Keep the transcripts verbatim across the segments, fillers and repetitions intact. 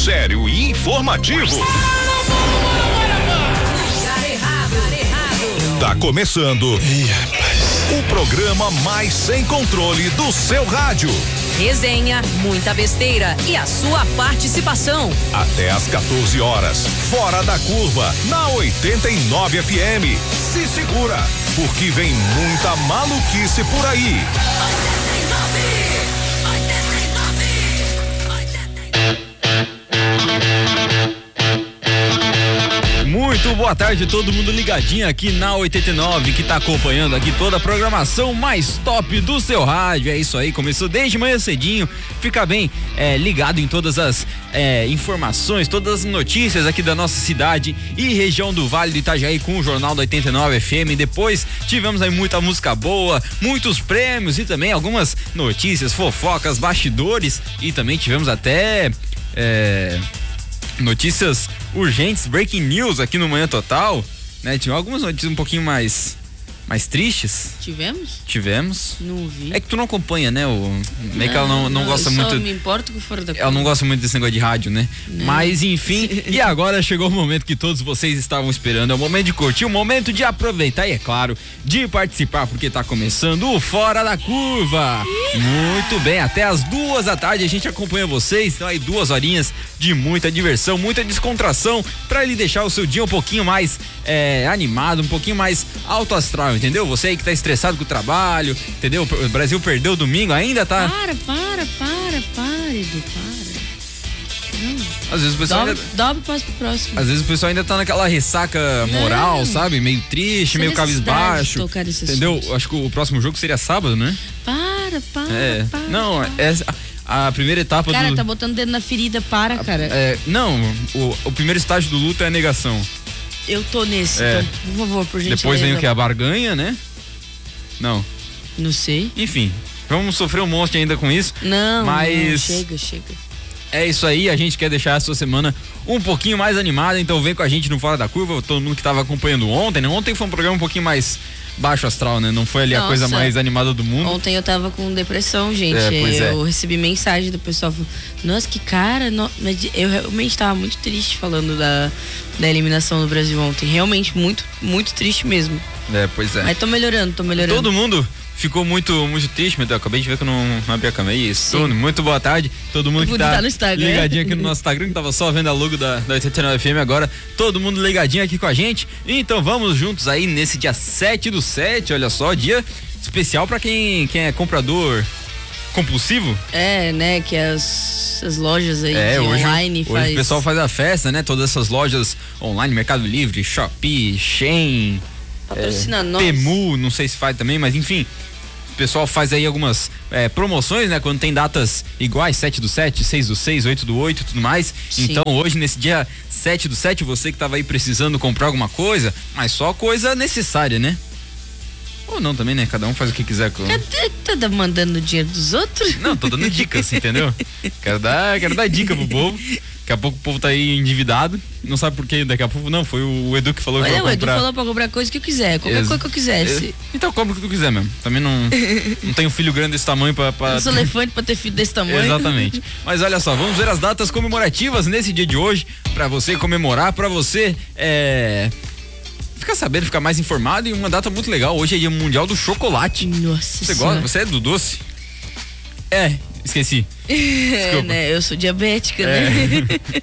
sério e informativo. Tá começando o programa mais sem controle do seu rádio. Resenha, muita besteira e a sua participação. Até às quatorze horas, fora da curva, na oitenta e nove F M. Se segura, porque vem muita maluquice por aí. Muito boa tarde, todo mundo ligadinho aqui na oitenta e nove, que tá acompanhando aqui toda a programação mais top do seu rádio. É isso aí, começou desde manhã cedinho. Fica bem é, ligado em todas as é, informações, todas as notícias aqui da nossa cidade e região do Vale do Itajaí com o Jornal da oitenta e nove F M. Depois tivemos aí muita música boa, muitos prêmios e também algumas notícias, fofocas, bastidores e também tivemos até é, notícias urgentes, breaking news aqui no Manhã Total, né? Tinha algumas notícias um pouquinho mais mais tristes. Tivemos? Tivemos. Não vi. É que tu não acompanha, né? O, meio que ela não, não, não gosta eu muito. Só me importo com fora da Ela não gosta muito desse negócio de rádio, né? Não. Mas enfim, e agora chegou o momento que todos vocês estavam esperando. É o momento de curtir, o momento de aproveitar e, é claro, de participar, porque tá começando o Fora da Curva. Muito bem, até as duas da tarde a gente acompanha vocês. Então aí duas horinhas de muita diversão, muita descontração, pra ele deixar o seu dia um pouquinho mais é, animado, um pouquinho mais alto astral, entendeu? Você aí que tá estressado com o trabalho, entendeu? O Brasil perdeu o domingo, ainda tá... Para, para, para, para, Edu, para. Não. Às vezes o pessoal dobra, ainda... dobra e passa pro próximo. Às vezes o pessoal ainda tá naquela ressaca moral, não. Sabe? Meio triste, Sem meio cabisbaixo, entendeu? Assunto. Acho que o próximo jogo seria sábado, né? Para, para, é. para. Não, é... A primeira etapa cara, do... tá botando dedo na ferida, para, cara. É, não, o, o primeiro estágio do luto é a negação. Eu tô nesse, é. então, por favor, por gentileza. Depois vem o que? A barganha, né? Não. Não sei. Enfim, vamos sofrer um monte ainda com isso. Não, mas... não, chega, chega. É isso aí, a gente quer deixar a sua semana um pouquinho mais animada, então vem com a gente no Fora da Curva, todo mundo que tava acompanhando ontem, né? Ontem foi um programa um pouquinho mais baixo astral, né? Não foi ali Nossa, a coisa mais animada do mundo. Ontem eu tava com depressão, gente. É, pois eu é. recebi mensagem do pessoal falando, nossa, que cara, no... eu realmente tava muito triste falando da, da eliminação do Brasil ontem. Realmente muito, muito triste mesmo. É, pois é. Mas tô melhorando, tô melhorando. Todo mundo ficou muito, muito triste, meu Deus. Acabei de ver que eu não, não abri a câmera. Isso, tudo. Muito boa tarde. Todo mundo que tá ligadinho aqui no nosso Instagram, que tava só vendo a logo da, da oitenta e nove F M agora. Todo mundo ligadinho aqui com a gente. Então vamos juntos aí nesse dia sete do sete, olha só, dia especial pra quem, quem é comprador compulsivo. É, né, que as, as lojas aí é, hoje, online hoje faz... o pessoal faz a festa, né? Todas essas lojas online, Mercado Livre, Shopee, Shein, patrocina é, nós. Temu, não sei se faz também, mas enfim, o pessoal faz aí algumas é, promoções, né? Quando tem datas iguais, sete do sete, seis do seis, oito do oito e tudo mais. Sim. Então hoje, nesse dia sete do sete, você que tava aí precisando comprar alguma coisa, mas só coisa necessária, né? Ou não também, né? Cada um faz o que quiser. Com... Cadê? Tá mandando dinheiro dos outros? Não, tô dando dicas, entendeu? Quero dar, quero dar dica pro povo. Daqui a pouco o povo tá aí endividado, não sabe por quê, daqui a pouco não, foi o Edu que falou. Olha, que o Edu falou pra comprar coisa que eu quiser, qualquer Ex coisa que eu quisesse. Então compra o que tu quiser mesmo, também não, não tenho filho grande desse tamanho pra... pra... Eu sou elefante pra ter filho desse tamanho. Exatamente, mas olha só, vamos ver as datas comemorativas nesse dia de hoje, pra você comemorar, pra você é... ficar sabendo, ficar mais informado, e uma data muito legal, hoje é dia mundial do chocolate. Nossa Você senhora. gosta? Você é do doce? É, esqueci. É, né? Eu sou diabética, é. né?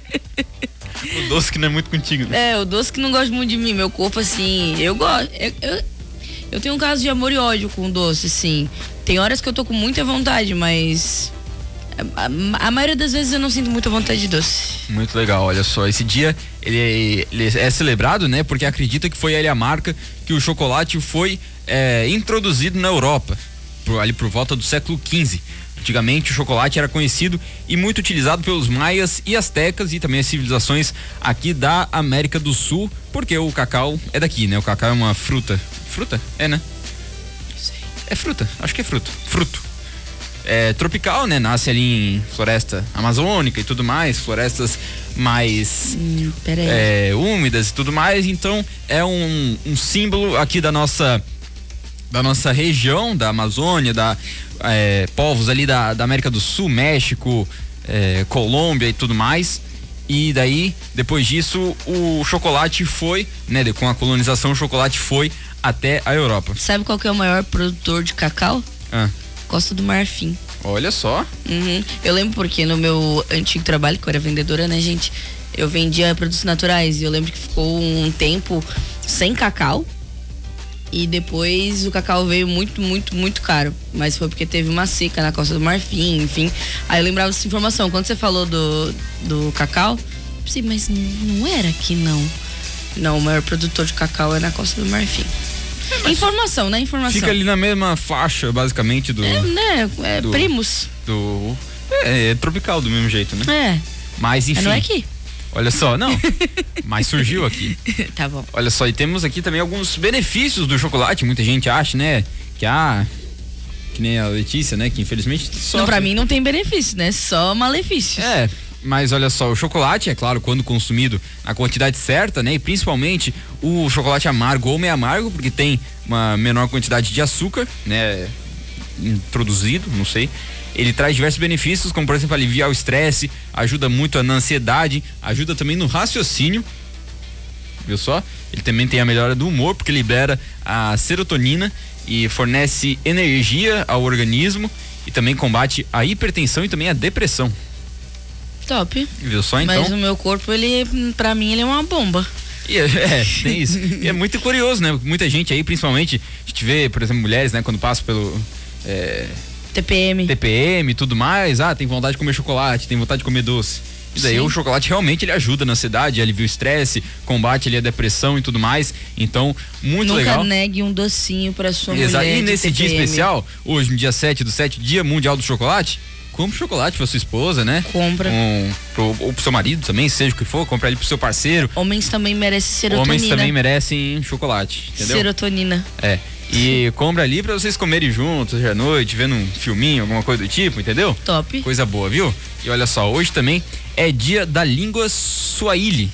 O doce que não é muito contigo, né? É, o doce que não gosta muito de mim. Meu corpo, assim, eu gosto. Eu, eu, eu tenho um caso de amor e ódio com o doce, assim. Tem horas que eu tô com muita vontade, mas a, a, a maioria das vezes eu não sinto muita vontade de doce. Muito legal, olha só, esse dia ele, ele é celebrado, né? Porque acredita que foi ali a marca que o chocolate foi é, introduzido na Europa, por, ali por volta do século quinze. Antigamente o chocolate era conhecido e muito utilizado pelos maias e astecas e também as civilizações aqui da América do Sul, porque o cacau é daqui, né? O cacau é uma fruta. Fruta? É, né? Não sei. É fruta, acho que é fruto. Fruto. É tropical, né? Nasce ali em floresta amazônica e tudo mais, florestas mais hum, é, úmidas e tudo mais, então é um, um símbolo aqui da nossa da nossa região, da Amazônia, da é, povos ali da, da América do Sul, México, é, Colômbia e tudo mais. E daí, depois disso, o chocolate foi, né, com a colonização, o chocolate foi até a Europa. Sabe qual que é o maior produtor de cacau? Ah. Costa do Marfim. Olha só. Uhum. Eu lembro porque no meu antigo trabalho, que eu era vendedora, né, gente? Eu vendia produtos naturais e eu lembro que ficou um tempo sem cacau. E depois o cacau veio muito, muito, muito caro. Mas foi porque teve uma seca na Costa do Marfim, enfim. Aí eu lembrava dessa informação. Quando você falou do, do cacau, eu pensei, mas não era aqui não. Não, o maior produtor de cacau é na Costa do Marfim. É, informação, né? Informação. Fica ali na mesma faixa, basicamente, do... É, né? É, do, primos. Do... É, é tropical do mesmo jeito, né? É. Mas enfim. Mas não é aqui. Olha só, não, mas surgiu aqui. Tá bom. Olha só, e temos aqui também alguns benefícios do chocolate. Muita gente acha, né, que ah, que nem a Letícia, né, que infelizmente só... Não, pra mim não tem benefício, né, só malefícios. É, mas olha só, o chocolate, é claro, quando consumido na quantidade certa, né, e principalmente o chocolate amargo ou meio amargo, porque tem uma menor quantidade de açúcar, né, introduzido, não sei. Ele traz diversos benefícios, como por exemplo aliviar o estresse, ajuda muito na ansiedade, ajuda também no raciocínio, viu só? Ele também tem a melhora do humor, porque libera a serotonina e fornece energia ao organismo e também combate a hipertensão e também a depressão. Top. Viu só, então? Mas o meu corpo, ele, pra mim, ele é uma bomba. E é, é, tem isso. E é muito curioso, né? Muita gente aí, principalmente, a gente vê, por exemplo, mulheres, né, quando passam pelo... É, T P M. T P M e tudo mais, ah, tem vontade de comer chocolate, tem vontade de comer doce. E daí Sim. o chocolate realmente ele ajuda na ansiedade, alivia o estresse, combate ali a depressão e tudo mais. Então, muito Nunca legal. Nunca negue um docinho pra sua Exato. mulher. E nesse T P M. dia especial, hoje no dia sete do sete, Dia Mundial do Chocolate, compre chocolate pra sua esposa, né? Compra. Um, pro, ou pro seu marido também, seja o que for, compra ali pro seu parceiro. Homens também merecem serotonina. Homens também merecem chocolate, entendeu? Serotonina. É. E compra ali pra vocês comerem juntos hoje à noite, vendo um filminho, alguma coisa do tipo, entendeu? Top. Coisa boa, viu? E olha só, hoje também é dia da língua Swahili.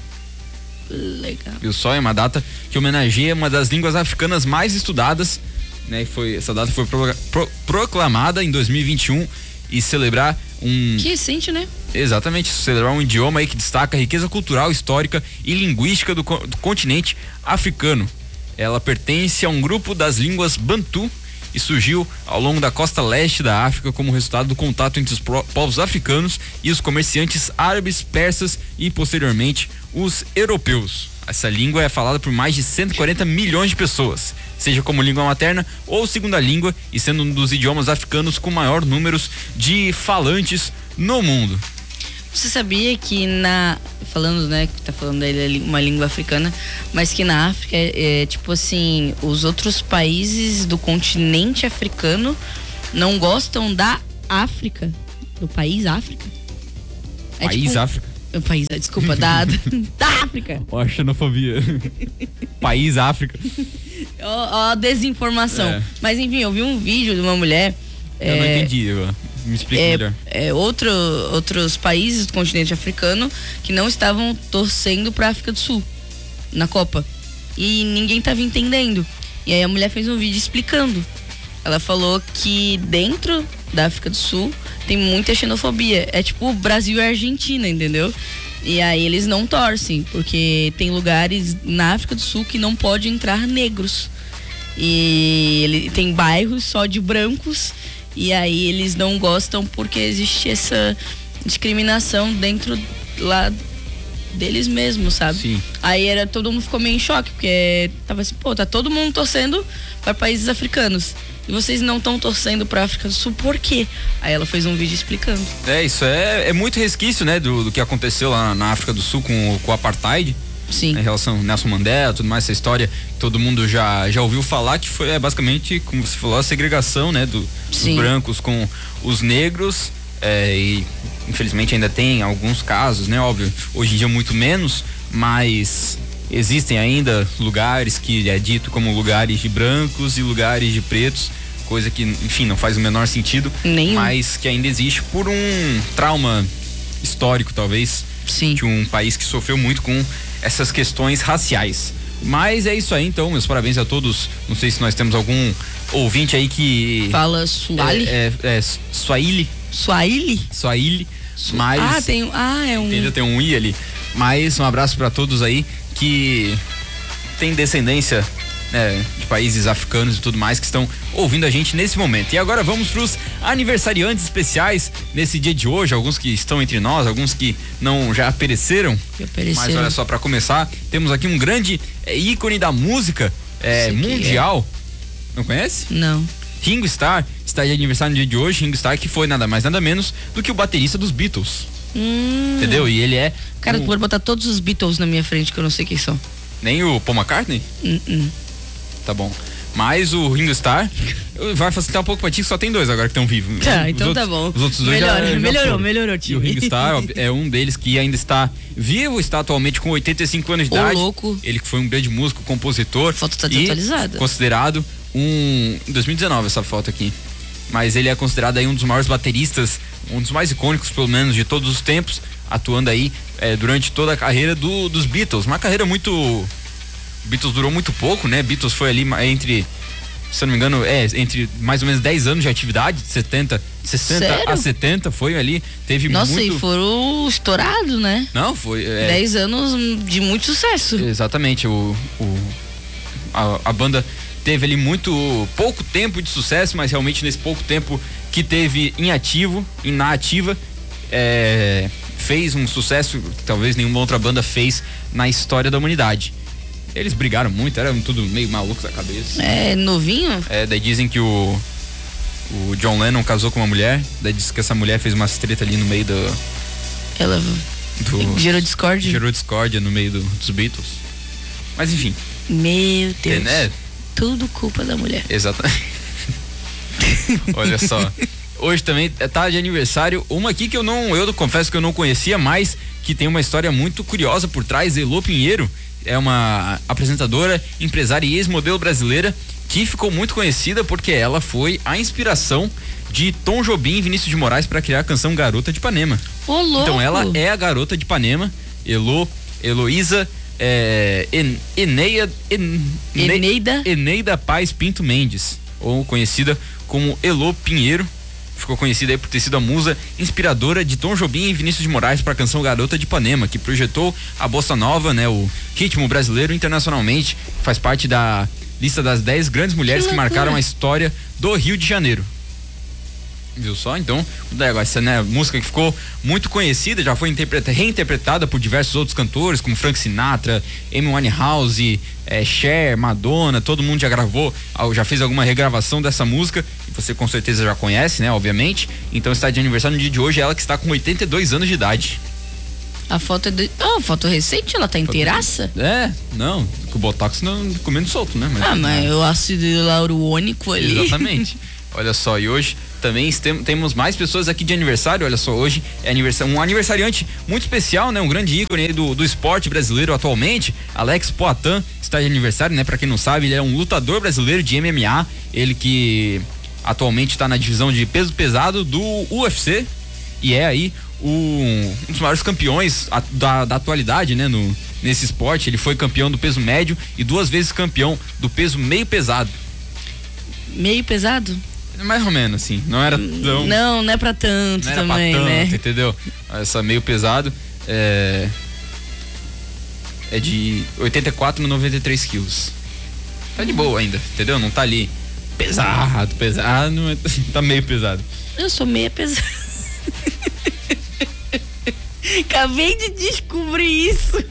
Legal. Viu só? É uma data que homenageia uma das línguas africanas mais estudadas, né? Foi, essa data foi pro, pro, proclamada em dois mil e vinte e um e celebrar um... Que recente, né? Exatamente, celebrar um idioma aí que destaca a riqueza cultural, histórica e linguística do, do continente africano. Ela pertence a um grupo das línguas Bantu e surgiu ao longo da costa leste da África como resultado do contato entre os povos africanos e os comerciantes árabes, persas e posteriormente os europeus. Essa língua é falada por mais de cento e quarenta milhões de pessoas, seja como língua materna ou segunda língua, e sendo um dos idiomas africanos com maior número de falantes no mundo. Você sabia que na... Falando, né, que tá falando dele uma língua africana, mas que na África, é, é tipo assim, os outros países do continente africano não gostam da África, do país África. É país tipo, África? O país, desculpa, da, da África. Ó, a xenofobia. País África. Ó, ó a desinformação. É. Mas enfim, eu vi um vídeo de uma mulher... Eu é, não entendi, agora. Me explica é, melhor. É, outro, outros países do continente africano que não estavam torcendo pra África do Sul na Copa. E ninguém tava entendendo. E aí a mulher fez um vídeo explicando. Ela falou que dentro da África do Sul tem muita xenofobia. É tipo Brasil e Argentina, entendeu? E aí eles não torcem, porque tem lugares na África do Sul que não pode entrar negros. E ele tem bairros só de brancos. E aí eles não gostam porque existe essa discriminação dentro lá deles mesmos, sabe? Sim. Aí era, todo mundo ficou meio em choque, porque tava assim, pô, tá todo mundo torcendo para países africanos. E vocês não estão torcendo pra África do Sul, por quê? Aí ela fez um vídeo explicando. É, isso é, é muito resquício, né, do, do que aconteceu lá na África do Sul com, com o Apartheid. Sim. Em relação ao Nelson Mandela, tudo mais, essa história todo mundo já, já ouviu falar, que foi é, basicamente, como você falou, a segregação, né, do, dos brancos com os negros, é, e infelizmente ainda tem alguns casos, né, óbvio, hoje em dia muito menos, mas existem ainda lugares que é dito como lugares de brancos e lugares de pretos, coisa que, enfim, não faz o menor sentido, Nenhum. Mas que ainda existe por um trauma histórico, talvez. Sim. De um país que sofreu muito com essas questões raciais. Mas é isso aí, então, meus parabéns a todos. Não sei se nós temos algum ouvinte aí que fala Swahili. É, é, é Swahili. Swahili? Swahili. Mas, ah, tem, ah, é um... Entendeu? Tem um I ali. Mas um abraço para todos aí que tem descendência, né, de países africanos e tudo mais que estão ouvindo a gente nesse momento. E agora vamos para os aniversariantes especiais nesse dia de hoje, alguns que estão entre nós, alguns que não já pereceram. Já pereceram. Mas olha só, para começar, temos aqui um grande é, ícone da música é, mundial. É. Não conhece? Não. Ringo Starr está de aniversário no dia de hoje. Ringo Starr, que foi nada mais nada menos do que o baterista dos Beatles. Hum. Entendeu? E ele é... Cara, um... tu pode botar todos os Beatles na minha frente que eu não sei quem são. Nem o Paul McCartney? Uh -uh. Tá bom. Mas o Ringo Starr vai facilitar um pouco pra ti, que só tem dois agora que estão vivos. Tá, então outros, tá bom. Os outros dois Melhor, já, já melhorou, foram. melhorou, tio. E o Ringo Starr é um deles que ainda está vivo, está atualmente com oitenta e cinco anos de Ô, idade. louco. Ele que foi um grande músico, compositor. A foto tá e desatualizada. Considerado um... Em dois mil e dezenove essa foto aqui. Mas ele é considerado aí um dos maiores bateristas, um dos mais icônicos, pelo menos, de todos os tempos, atuando aí é, durante toda a carreira do, dos Beatles. Uma carreira muito... Beatles durou muito pouco, né? Beatles foi ali entre, se eu não me engano, é, entre mais ou menos dez anos de atividade, setenta, sessenta Sério? a setenta, foi ali, teve Nossa, muito... e foram estourados, né? Não, foi... É... dez anos de muito sucesso. Exatamente, o, o, a, a banda teve ali muito pouco tempo de sucesso, mas realmente nesse pouco tempo que teve em ativo, em na ativa, é, fez um sucesso que talvez nenhuma outra banda fez na história da humanidade. Eles brigaram muito, eram tudo meio malucos da cabeça. É, novinho? É, daí dizem que o o John Lennon casou com uma mulher, daí diz que essa mulher fez umas treta ali no meio do... Ela do, gerou discórdia? Gerou discórdia no meio do, dos Beatles. Mas enfim. Meu Deus. É, né? Tudo culpa da mulher. Exatamente. Olha só. Hoje também tá de aniversário uma aqui que eu não, eu confesso que eu não conhecia, mas que tem uma história muito curiosa por trás. Elô Pinheiro é uma apresentadora, empresária e ex-modelo brasileira que ficou muito conhecida porque ela foi a inspiração de Tom Jobim e Vinícius de Moraes para criar a canção Garota de Ipanema. Ô, louco. Então ela é a Garota de Ipanema, Elô, Heloísa é, en, Eneia, en, Eneida Eneida Paz Pinto Mendes, ou conhecida como Elô Pinheiro. Ficou conhecida aí por ter sido a musa inspiradora de Tom Jobim e Vinícius de Moraes para a canção Garota de Ipanema, que projetou a bossa nova, né, o ritmo brasileiro internacionalmente. Faz parte da lista das dez grandes mulheres que, que marcaram a história do Rio de Janeiro. Viu só? Então, essa, né, música que ficou muito conhecida, já foi interpreta, reinterpretada por diversos outros cantores, como Frank Sinatra, Amy Winehouse, é, Cher, Madonna, todo mundo já gravou, já fez alguma regravação dessa música, e você com certeza já conhece, né, obviamente. Então está de aniversário no dia de hoje, ela que está com oitenta e dois anos de idade. A foto é de... Oh, foto recente, ela tá inteiraça? É, não, com o Botox não comendo solto, né? Mas, ah, mas né? o ácido hialurônico ali. Exatamente. Olha só, e hoje também temos mais pessoas aqui de aniversário. Olha só, hoje é aniversário, um aniversariante muito especial, né? Um grande ícone aí do, do esporte brasileiro atualmente. Alex Poatan está de aniversário, né? Pra quem não sabe, ele é um lutador brasileiro de M M A. Ele que atualmente está na divisão de peso pesado do U F C e é aí o, um dos maiores campeões a, da, da atualidade, né? No, nesse esporte. Ele foi campeão do peso médio e duas vezes campeão do peso meio pesado. Meio pesado? Mais ou menos, assim. Não era tão... Não, não é pra tanto não era também, pra tanto, né? Entendeu? Essa meio pesado é... É de oitenta e quatro a noventa e três quilos. Tá de boa ainda, entendeu? Não tá ali pesado, pesado, tá meio pesado. Eu sou meio pesado. Acabei de descobrir isso.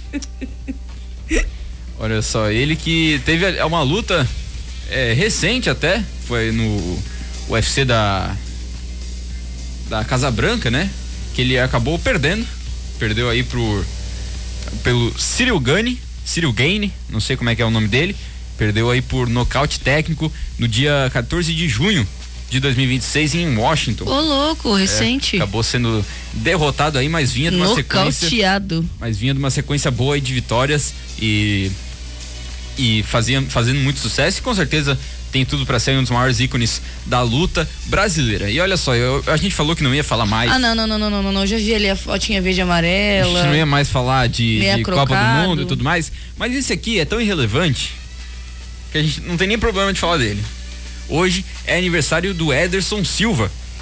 Olha só, ele que teve uma luta é, recente até, foi no U F C da da Casa Branca, né? Que ele acabou perdendo, perdeu aí pro pelo Cyril Gane, Cyril Gane, não sei como é que é o nome dele, perdeu aí por nocaute técnico no dia quatorze de junho de dois mil e vinte e seis em Washington. Ô, louco, recente. É, acabou sendo derrotado aí, mas vinha de uma Nocauteado. sequência, mas vinha de uma sequência boa aí de vitórias e e fazia, fazendo muito sucesso, e com certeza tem tudo para ser um dos maiores ícones da luta brasileira. E olha só, eu, a gente falou que não ia falar mais. Ah, não, não, não, não, não, não, não. Já vi ali a fotinha verde e amarela. A gente não ia mais falar de, de Copa do Mundo e tudo mais, mas esse aqui é tão irrelevante que a gente não tem nem problema de falar dele. Hoje é aniversário do Ederson Silva,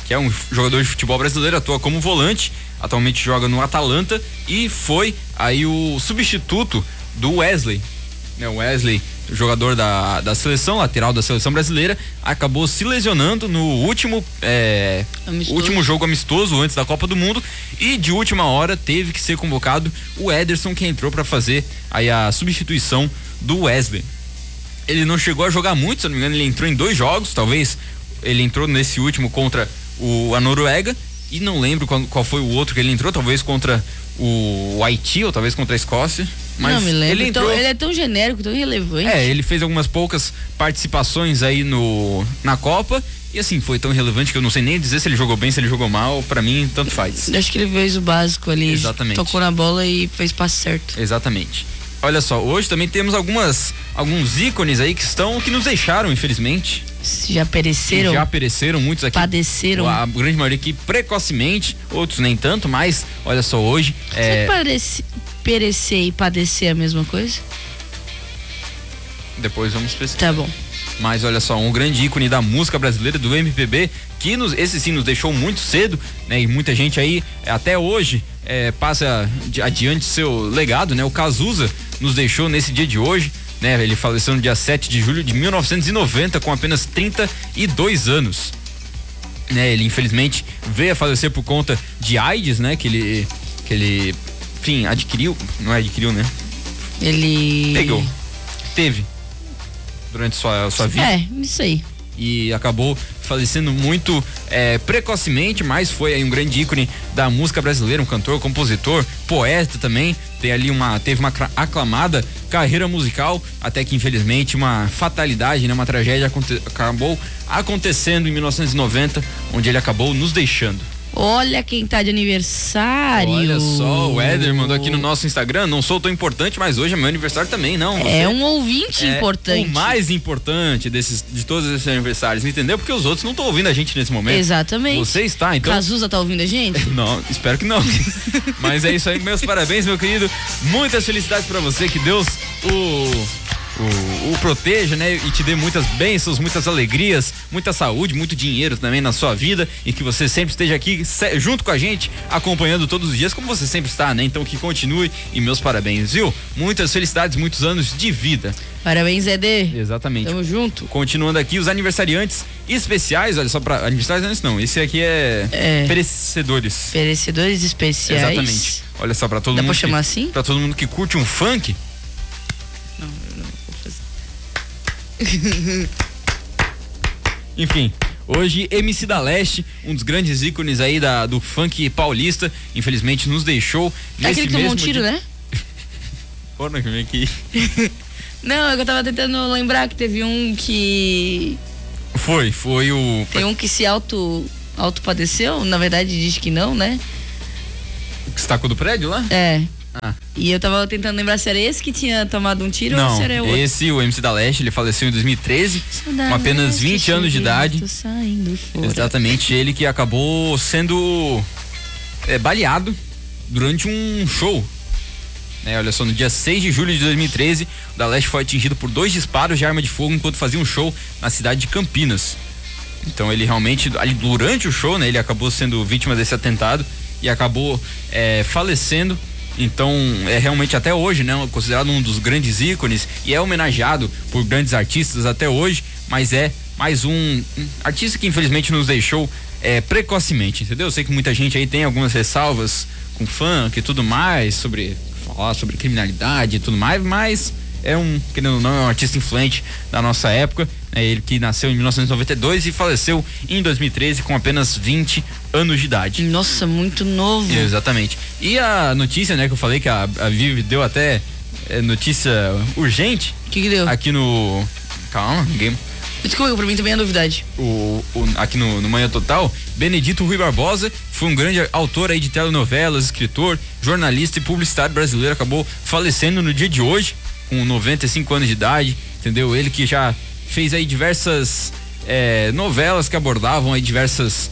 que é um jogador de futebol brasileiro, atua como volante, atualmente joga no Atalanta e foi aí o substituto do Wesley, né? O Wesley, jogador da, da seleção, lateral da seleção brasileira, acabou se lesionando no último é, último jogo amistoso antes da Copa do Mundo e de última hora teve que ser convocado o Ederson, que entrou para fazer aí a substituição do Wesley. Ele não chegou a jogar muito, se não me engano, ele entrou em dois jogos, talvez ele entrou nesse último contra o, a Noruega e não lembro qual, qual foi o outro que ele entrou, talvez contra o, o Haiti ou talvez contra a Escócia. Mas não me lembro. Ele, entrou, então, ele é tão genérico, tão irrelevante. É, ele fez algumas poucas participações aí no, na Copa e assim, foi tão relevante que eu não sei nem dizer se ele jogou bem, se ele jogou mal, pra mim tanto faz. Acho que ele fez o básico ali. Exatamente. Tocou na bola e fez passe certo. Exatamente. Olha só, hoje também temos algumas alguns ícones aí que estão, que nos deixaram, infelizmente. Já pereceram. Já pereceram, muitos aqui. Padeceram. A grande maioria aqui precocemente, outros nem tanto, mas olha só, hoje. Será é... que parece, perecer e padecer é a mesma coisa? Depois vamos pesquisar. Tá bom. Mas olha só, um grande ícone da música brasileira, do M P B, que nos, esse sim nos deixou muito cedo, né? E muita gente aí, até hoje, é, passa adiante seu legado, né? O Cazuza nos deixou nesse dia de hoje, né? Ele faleceu no dia sete de julho de mil novecentos e noventa, com apenas trinta e dois anos. Né? Ele infelizmente veio a falecer por conta de AIDS, né? Que ele, que ele, enfim, adquiriu, não é adquiriu, né? Ele... Pegou, teve. Durante sua, sua vida. É, isso aí. E acabou falecendo muito é, precocemente, mas foi aí um grande ícone da música brasileira, um cantor, compositor, poeta também. Tem ali uma, teve uma aclamada carreira musical, até que infelizmente uma fatalidade, né, uma tragédia aconte, acabou acontecendo em mil novecentos e noventa, onde ele acabou nos deixando. Olha quem tá de aniversário. Olha só, o Éder mandou aqui no nosso Instagram, não sou tão importante, mas hoje é meu aniversário também, não. Você é um ouvinte é importante. O mais importante desses, de todos esses aniversários, entendeu? Porque os outros não estão ouvindo a gente nesse momento. Exatamente. Você está, então... Cazuza tá ouvindo a gente? Não, espero que não. Mas é isso aí, meus parabéns, meu querido. Muitas felicidades pra você, que Deus o... O, o proteja, né? E te dê muitas bênçãos, muitas alegrias, muita saúde, muito dinheiro também na sua vida e que você sempre esteja aqui se, junto com a gente, acompanhando todos os dias, como você sempre está, né? Então que continue e meus parabéns, viu? Muitas felicidades, muitos anos de vida. Parabéns, Edê. Exatamente. Tamo junto. Continuando aqui, os aniversariantes especiais, olha só, pra aniversariantes não, esse aqui é, é. perecedores. Perecedores especiais. Exatamente. Olha só, pra todo Dá mundo. Dá pra chamar que, assim? Pra todo mundo que curte um funk. Enfim, hoje M C da Leste, um dos grandes ícones aí da, do funk paulista, infelizmente nos deixou. É aquele que tomou um tiro, dia... né? Porra, que vem aqui. Não, é que eu tava tentando lembrar que teve um que... Foi, foi o... Tem um que se auto, auto padeceu, na verdade diz que não, né? Que se tacou do prédio lá? É. Ah. E eu tava tentando lembrar se era esse que tinha tomado um tiro não, ou se era o outro. Esse, o M C da Leste, ele faleceu em dois mil e treze, Saudade com apenas vinte anos de idade. Exatamente, ele que acabou sendo é, baleado durante um show. Né, olha só, no dia seis de julho de dois mil e treze, o da Leste foi atingido por dois disparos de arma de fogo enquanto fazia um show na cidade de Campinas. Então ele realmente, ali durante o show, né, ele acabou sendo vítima desse atentado e acabou é, falecendo. Então é realmente até hoje, né, considerado um dos grandes ícones e é homenageado por grandes artistas até hoje, mas é mais um, um artista que infelizmente nos deixou é, precocemente, entendeu? Eu sei que muita gente aí tem algumas ressalvas com funk e tudo mais, sobre falar sobre criminalidade e tudo mais, mas é um, querendo ou não, é um artista influente da nossa época, né? Ele que nasceu em mil novecentos e noventa e dois e faleceu em dois mil e treze com apenas vinte anos de idade. Nossa, muito novo. Exatamente. E a notícia, né, que eu falei que a, a Vivi deu até é, notícia urgente. O que que deu? Aqui no... Calma, ninguém... Desculpa, pra mim também é novidade. O, o, aqui no, no Manhã Total, Benedito Rui Barbosa foi um grande autor aí de telenovelas, escritor, jornalista e publicitário brasileiro, acabou falecendo no dia de hoje, com noventa e cinco anos de idade, entendeu? Ele que já fez aí diversas é, novelas que abordavam aí diversas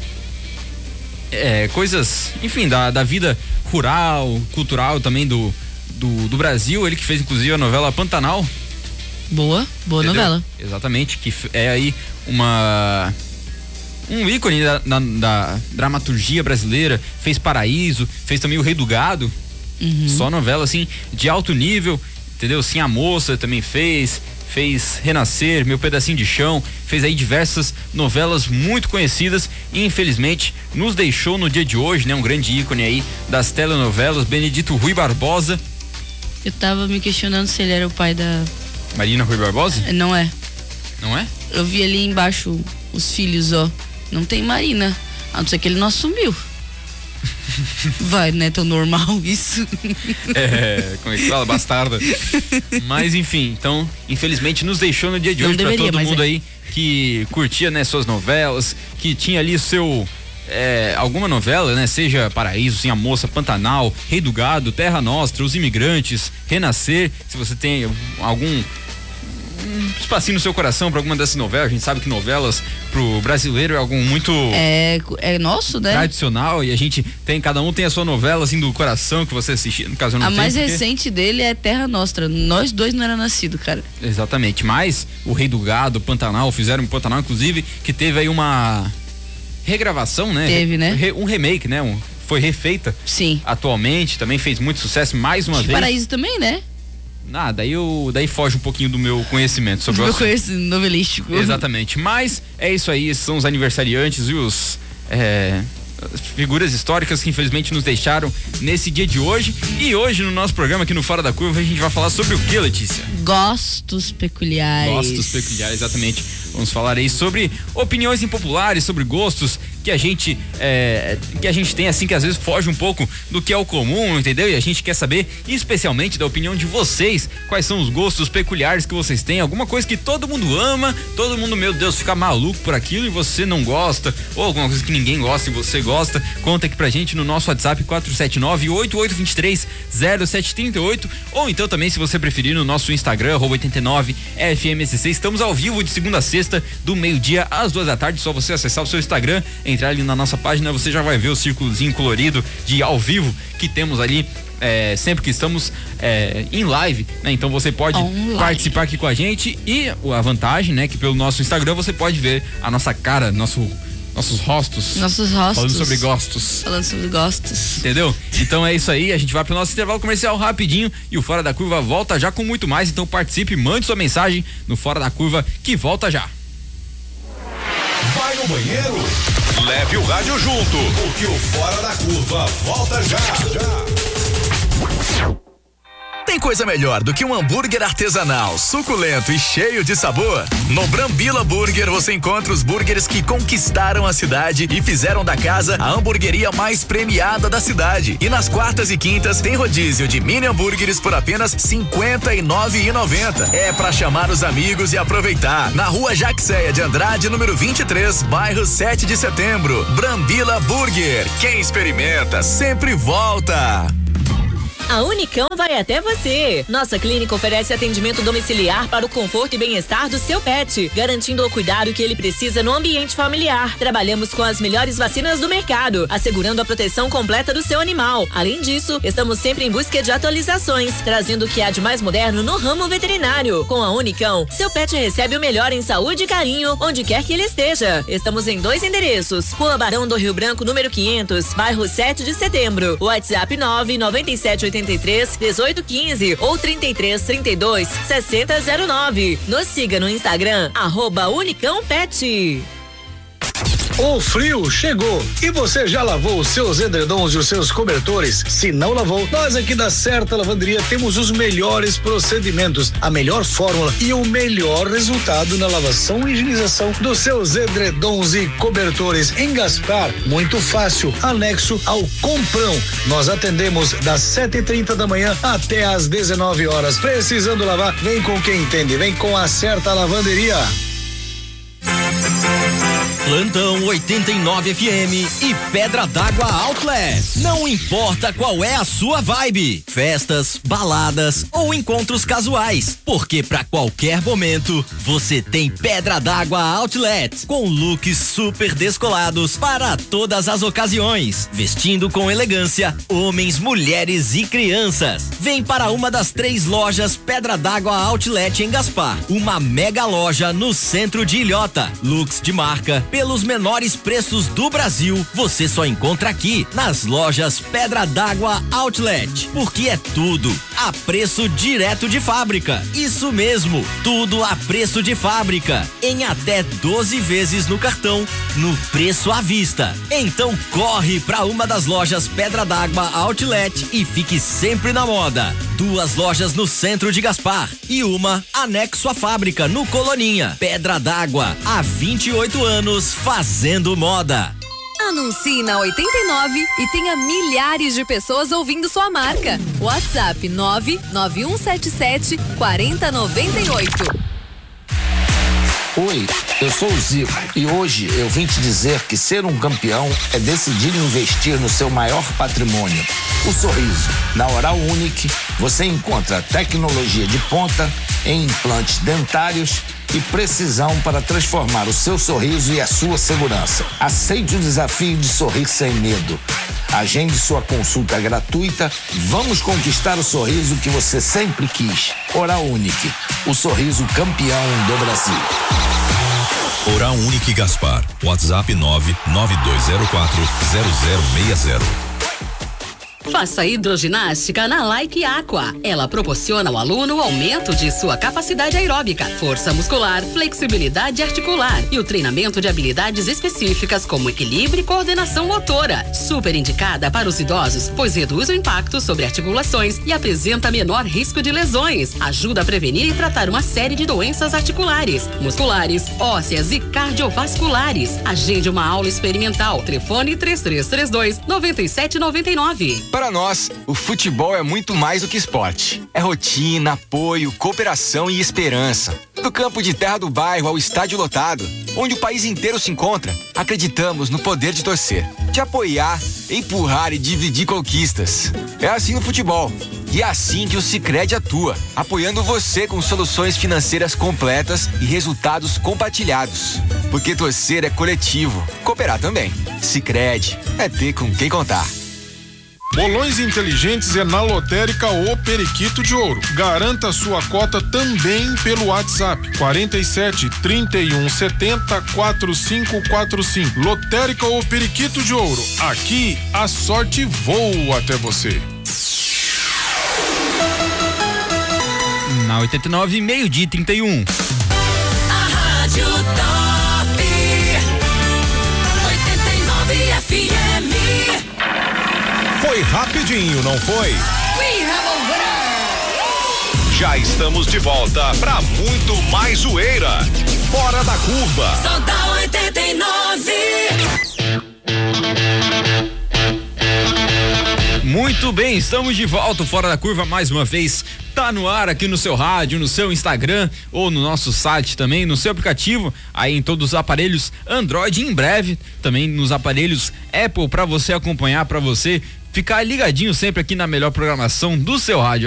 é, coisas, enfim, da, da vida rural, cultural também do, do, do Brasil. Ele que fez inclusive a novela Pantanal. Boa, boa Entendeu? novela. Exatamente, que é aí uma um ícone da, da, da dramaturgia brasileira, fez Paraíso, fez também O Rei do Gado, uhum. Só novela assim de alto nível, entendeu? Sim, a Moça também fez, fez Renascer, Meu Pedacinho de Chão, fez aí diversas novelas muito conhecidas e infelizmente nos deixou no dia de hoje, né? Um grande ícone aí das telenovelas, Benedito Rui Barbosa. Eu tava me questionando se ele era o pai da Marina Rui Barbosa? Não é. Não é? Eu vi ali embaixo os filhos, ó. Não tem Marina. A não ser que ele não assumiu. Vai, né? Tão normal isso. É, como é que fala? Bastarda. Mas enfim, então, infelizmente nos deixou no dia de hoje. Não deveria, pra todo mundo é. aí que curtia, né, suas novelas, que tinha ali seu... É, alguma novela, né? Seja Paraíso, Sim, a Moça, Pantanal, Rei do Gado, Terra Nostra, Os Imigrantes, Renascer. Se você tem algum um espacinho no seu coração para alguma dessas novelas, a gente sabe que novelas pro brasileiro é algo muito é, é nosso, né? Tradicional, e a gente tem, cada um tem a sua novela assim do coração que você assiste. No caso eu não a tenho, mais porque... recente dele é Terra Nostra. Nós dois não era nascido, cara. Exatamente, mas o Rei do Gado, Pantanal, fizeram um Pantanal inclusive que teve aí uma regravação, né? Teve, né? Um remake, né? Um, foi refeita. Sim. Atualmente, também fez muito sucesso mais uma de vez. Paraíso também, né? Ah, daí, eu, daí foge um pouquinho do meu conhecimento sobre do o meu conhecimento novelístico. Exatamente, mas é isso aí, esses são os aniversariantes e os é, figuras históricas que infelizmente nos deixaram nesse dia de hoje. E hoje no nosso programa aqui no Fora da Curva a gente vai falar sobre o que, Letícia? Gostos peculiares. Gostos peculiares, exatamente. Vamos falar aí sobre opiniões impopulares, sobre gostos que a gente é, que a gente tem assim, que às vezes foge um pouco do que é o comum, entendeu? E a gente quer saber especialmente da opinião de vocês, quais são os gostos peculiares que vocês têm, alguma coisa que todo mundo ama, todo mundo, meu Deus, fica maluco por aquilo e você não gosta, ou alguma coisa que ninguém gosta e você gosta. Conta aqui pra gente no nosso WhatsApp quatro sete nove, oito oito dois três, zero sete três oito, ou então também, se você preferir, no nosso Instagram, arroba oitenta e nove F M S C. Estamos ao vivo de segunda a sexta, do meio-dia às duas da tarde. Só você acessar o seu Instagram, entrar ali na nossa página, você já vai ver o círculozinho colorido de ao vivo que temos ali é, sempre que estamos é, em live, né? Então você pode Online. participar aqui com a gente, e a vantagem, né, que pelo nosso Instagram você pode ver a nossa cara, nosso nossos rostos. Nossos rostos. Falando sobre gostos. Falando sobre gostos. Entendeu? Então é isso aí, a gente vai pro nosso intervalo comercial rapidinho e o Fora da Curva volta já com muito mais. Então participe, mande sua mensagem no Fora da Curva, que volta já. Vai no banheiro? Leve o rádio junto, porque o Fora da Curva volta já. já. Tem coisa melhor do que um hambúrguer artesanal, suculento e cheio de sabor? No Brambila Burger você encontra os burgers que conquistaram a cidade e fizeram da casa a hamburgueria mais premiada da cidade. E nas quartas e quintas tem rodízio de mini hambúrgueres por apenas cinquenta e nove reais e noventa centavos. É pra chamar os amigos e aproveitar. Na rua Jaxéia de Andrade, número vinte e três, bairro sete de setembro. Brambila Burger. Quem experimenta sempre volta. A Unicão vai até você. Nossa clínica oferece atendimento domiciliar para o conforto e bem-estar do seu pet, garantindo o cuidado que ele precisa no ambiente familiar. Trabalhamos com as melhores vacinas do mercado, assegurando a proteção completa do seu animal. Além disso, estamos sempre em busca de atualizações, trazendo o que há de mais moderno no ramo veterinário. Com a Unicão, seu pet recebe o melhor em saúde e carinho, onde quer que ele esteja. Estamos em dois endereços: Rua Barão do Rio Branco, número quinhentos, bairro sete de setembro. WhatsApp nove nove sete oito três, dezoito quinze ou trinta e três, trinta e dois, sessenta zero nove. Nos siga no Instagram, arroba Unicão Pet. O frio chegou e você já lavou os seus edredons e os seus cobertores? Se não lavou, nós aqui da Certa Lavanderia temos os melhores procedimentos, a melhor fórmula e o melhor resultado na lavação e higienização dos seus edredons e cobertores. Em Gaspar, muito fácil, anexo ao Comprão. Nós atendemos das sete e trinta da manhã até às dezenove horas. Precisando lavar, vem com quem entende, vem com a Certa Lavanderia. Plantão oitenta e nove F M e Pedra d'Água Outlet. Não importa qual é a sua vibe, festas, baladas ou encontros casuais, porque para qualquer momento você tem Pedra d'Água Outlet, com looks super descolados para todas as ocasiões, vestindo com elegância homens, mulheres e crianças. Vem para uma das três lojas Pedra d'Água Outlet em Gaspar, uma mega loja no centro de Ilhota. Looks de marca, pelos menores preços do Brasil, você só encontra aqui nas lojas Pedra d'Água Outlet, porque é tudo a preço direto de fábrica. Isso mesmo, tudo a preço de fábrica, em até doze vezes no cartão, no preço à vista. Então corre para uma das lojas Pedra d'Água Outlet e fique sempre na moda. Duas lojas no centro de Gaspar e uma anexo à fábrica no Coloninha. Pedra d'Água, há vinte e oito anos fazendo moda. Anuncie na oitenta e nove e tenha milhares de pessoas ouvindo sua marca. WhatsApp nove nove um sete sete quatro zero nove oito. Oi, eu sou o Zico e hoje eu vim te dizer que ser um campeão é decidir investir no seu maior patrimônio, o sorriso. Na Oral Unique você encontra tecnologia de ponta em implantes dentários e precisão para transformar o seu sorriso e a sua segurança. Aceite o desafio de sorrir sem medo. Agende sua consulta gratuita. Vamos conquistar o sorriso que você sempre quis. Oral Unique, o sorriso campeão do Brasil. Oral Unique Gaspar. WhatsApp nove nove dois zero quatro zero zero seis zero. Faça hidroginástica na Like Aqua. Ela proporciona ao aluno o aumento de sua capacidade aeróbica, força muscular, flexibilidade articular e o treinamento de habilidades específicas como equilíbrio e coordenação motora. Super indicada para os idosos, pois reduz o impacto sobre articulações e apresenta menor risco de lesões. Ajuda a prevenir e tratar uma série de doenças articulares, musculares, ósseas e cardiovasculares. Agende uma aula experimental. Telefone três três três dois nove sete nove nove. Para nós, o futebol é muito mais do que esporte. É rotina, apoio, cooperação e esperança. Do campo de terra do bairro ao estádio lotado, onde o país inteiro se encontra, acreditamos no poder de torcer, de apoiar, empurrar e dividir conquistas. É assim no futebol. E é assim que o Sicredi atua, apoiando você com soluções financeiras completas e resultados compartilhados. Porque torcer é coletivo, cooperar também. Sicredi é ter com quem contar. Bolões inteligentes é na Lotérica O Periquito de Ouro. Garanta sua cota também pelo WhatsApp quarenta e sete, trinta e um, setenta, quarenta e cinco quarenta e cinco. Lotérica O Periquito de Ouro. Aqui a sorte voa até você. Na oitenta e nove, meio-dia e trinta e um. A Rádio Top oitenta e nove F M. Foi rapidinho, não foi? We have a winner! Já estamos de volta para muito mais zoeira. Fora da curva. Só da oitenta e nove. Muito bem, estamos de volta, Fora da Curva, mais uma vez. Tá no ar aqui no seu rádio, no seu Instagram ou no nosso site também, no seu aplicativo, aí em todos os aparelhos Android, em breve também nos aparelhos Apple, para você acompanhar, para você ficar ligadinho sempre aqui na melhor programação do seu rádio.